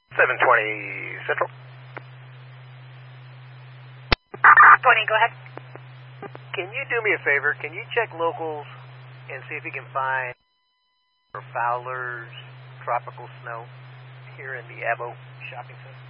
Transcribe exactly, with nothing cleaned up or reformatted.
seven twenty Central. twenty, go ahead. Can you do me a favor? Can you check locals and see if you can find Fowler's Tropical Snow here in the Abo shopping center?